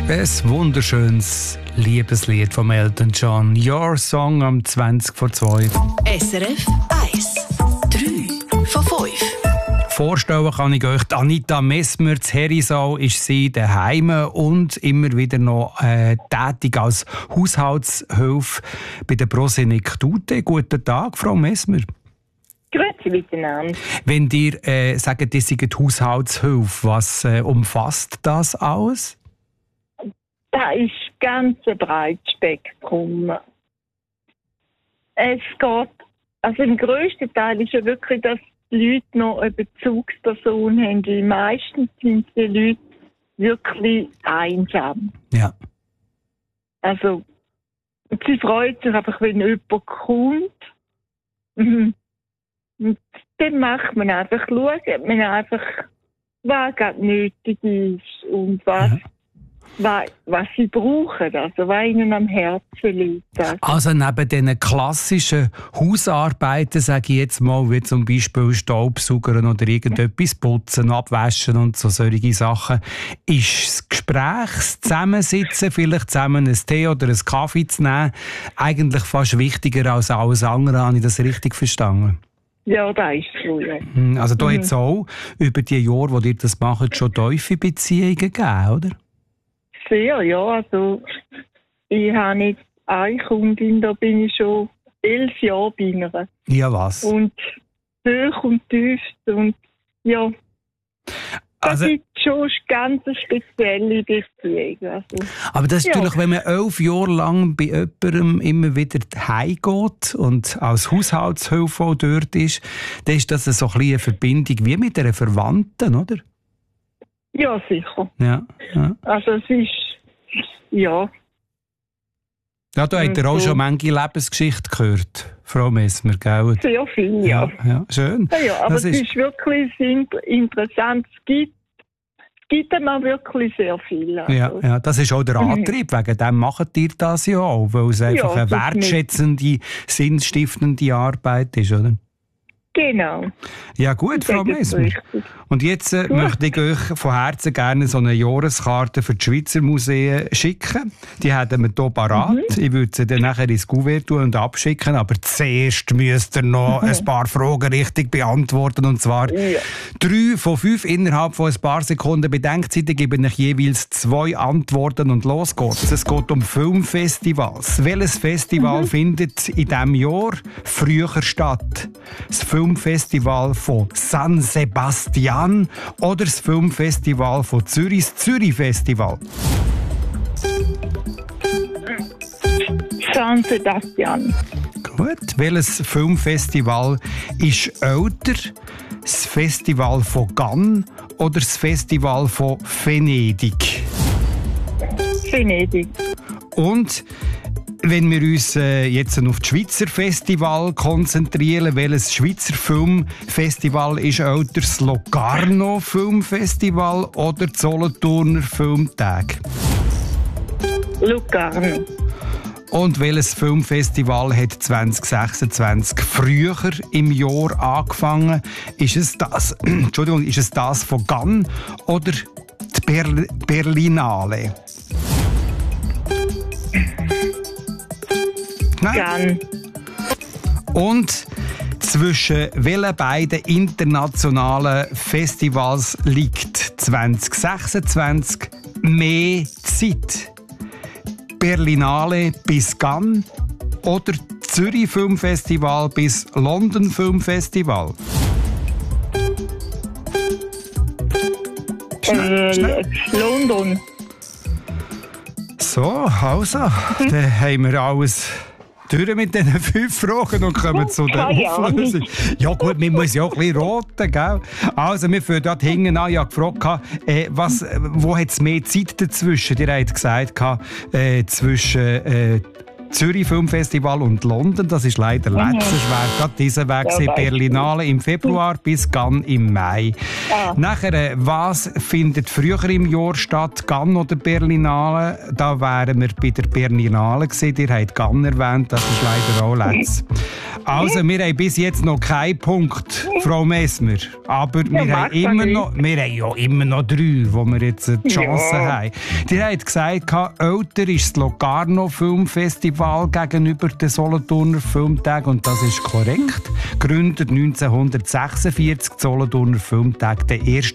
Ein wunderschönes Liebeslied von Elton John. Your Song am 20 vor 2. SRF 1. 3 von 5. Vorstellen kann ich euch, Anita Messmer zu Herisau ist sie daheim und immer wieder noch tätig als Haushaltshilfe bei der Prosenektute. Guten Tag, Frau Messmer. Grüezi miteinander. Wenn ihr sagt, ihr seid Haushaltshilfe, was umfasst das alles? Das ist ganz ein breites Spektrum. Es geht, also im grössten Teil ist ja wirklich, dass die Leute noch eine Bezugsperson haben, weil meistens sind die Leute wirklich einsam. Ja. Also, sie freut sich einfach, wenn jemand kommt. Und dann macht man einfach, schaut man einfach, was gerade nötig ist und was sie brauchen, also was ihnen am Herzen liegt. Also neben diesen klassischen Hausarbeiten, sage ich jetzt mal, wie zum Beispiel Staubsaugern oder irgendetwas putzen, abwaschen und so solche Sachen, ist das Gespräch, das Zusammensitzen, vielleicht zusammen einen Tee oder einen Kaffee zu nehmen, eigentlich fast wichtiger als alles andere. Habe ich das richtig verstanden? Ja, das ist so, ja. Also da hat es auch über die Jahre, wo ihr das macht, schon tiefe Beziehungen gegeben, oder? Sehr, ja. Also, ich habe nicht eine Kundin, da bin ich schon 11 Jahre bei ihr. Ja, was? Und hoch und tief und ja. Das ist schon ganz eine spezielle Beziehung. Also, aber das ist natürlich, wenn man 11 Jahre lang bei jemandem immer wieder heimgeht und als Haushaltshilfe auch dort ist, dann ist das so ein bisschen eine Verbindung wie mit einer Verwandten, oder? Ja, sicher. Ja. Also es ist, ja. Ja, da habt ihr auch schon manche Lebensgeschichte gehört, Frau Messmer, gell? Sehr viel, ja. Ja, schön. Ja, aber es ist wirklich interessant. Es gibt immer wirklich sehr viel. Also. Ja, das ist auch der Antrieb. Wegen dem macht ihr das ja auch, weil es einfach eine wertschätzende, sinnstiftende Arbeit ist, oder? Genau. Ja gut, Frau Messmer. Und jetzt möchte ich euch von Herzen gerne so eine Jahreskarte für die Schweizer Museen schicken. Die haben wir hier parat. Ich würde sie dann nachher ins Kuvert tun und abschicken. Aber zuerst müsst ihr noch ein paar Fragen richtig beantworten. Und zwar 3 von 5 innerhalb von ein paar Sekunden Bedenkzeit. Ich gebe euch jeweils 2 Antworten und los geht's. Es geht um Filmfestivals. Welches Festival findet in diesem Jahr früher statt? Das Filmfestival von San Sebastian oder das Filmfestival von Zürich, das Zürich-Festival? San Sebastian. Gut. Welches Filmfestival ist älter? Das Festival von Cannes oder das Festival von Venedig? Venedig. Und wenn wir uns jetzt auf das Schweizer Festival konzentrieren, welches Schweizer Filmfestival ist älter, das Locarno Filmfestival oder das Solothurner Filmtag? Locarno. Und welches Filmfestival hat 2026 früher im Jahr angefangen? Ist es das von Cannes oder die Berlinale? Cannes. Und zwischen welchen beiden internationalen Festivals liegt 2026 mehr Zeit? Berlinale bis Cannes oder Zürich Filmfestival bis London Filmfestival? Schnell. London. So, also, dann haben wir alles durch mit diesen 5 Fragen und kommen zu der Auflösung. Ja gut, man muss ja auch ein bisschen roten, gell? Also, wir fangen dort hinten an. Ich habe gefragt, wo hat es mehr Zeit dazwischen? Ihr habt gesagt, zwischen Zürich Filmfestival und London, das ist leider letztes. Es wäre gerade dieser Weg Berlinale im Februar bis Cannes im Mai. Nachher, was findet früher im Jahr statt, Cannes oder Berlinale? Da wären wir bei der Berlinale gewesen. Ihr habt Cannes erwähnt, das ist leider auch letztes. Also, wir haben bis jetzt noch keinen Punkt, Frau Messmer. Aber wir haben ja immer noch 3, wo wir jetzt die Chance haben. Die haben gesagt, älter ist das Locarno Filmfestival gegenüber den Solothurner Filmtagen. Und das ist korrekt. Gegründet 1946, die Solothurner Filmtage, der erst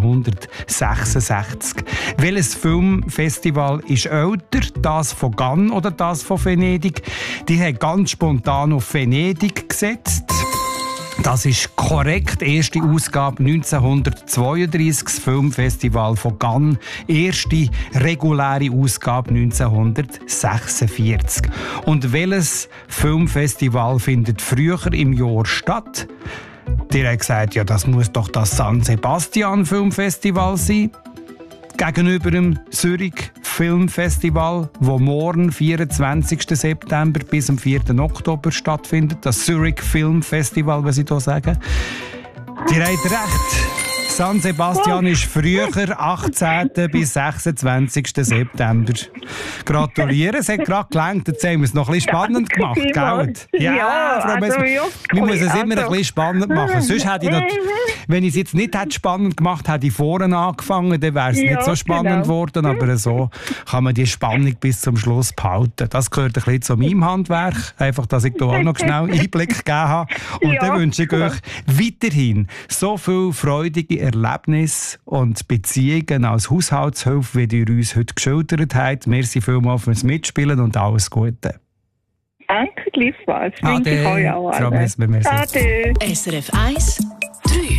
1966. Welches Filmfestival ist älter? Das von Cannes oder das von Venedig? Die haben ganz spontan auf Venedig gesetzt. Das ist korrekt. Erste Ausgabe 1932, das Filmfestival von Cannes. Erste reguläre Ausgabe 1946. Und welches Filmfestival findet früher im Jahr statt? Die haben gesagt, ja, das muss doch das San Sebastian Filmfestival sein. Gegenüber dem Zürich Filmfestival, wo morgen, 24. September bis am 4. Oktober stattfindet. Das Zürich Filmfestival, was ich hier sage. Die haben recht. San Sebastian ist früher, 18. bis 26. September. Gratuliere, es hat gerade gelangt. Jetzt haben wir es noch ein bisschen spannend gemacht, gell? Ja, Frau Messmer, wir müssen es immer ein bisschen spannend machen. Sonst hätte ich wenn ich es jetzt nicht spannend gemacht hätte, ich vorne angefangen, dann wäre es nicht so spannend geworden. Aber so kann man die Spannung bis zum Schluss behalten. Das gehört ein bisschen zu meinem Handwerk. Einfach, dass ich da auch noch schnell Einblick gegeben habe. Und dann wünsche ich euch weiterhin so viel freudige Erlebnisse und Beziehungen als Haushaltshilfe, wie ihr uns heute geschildert habt. Merci vielmals fürs Mitspielen und alles Gute. Danke, gleichfalls. Wünsche ich euch auch. Frau Messmer, merci. Ade. SRF 1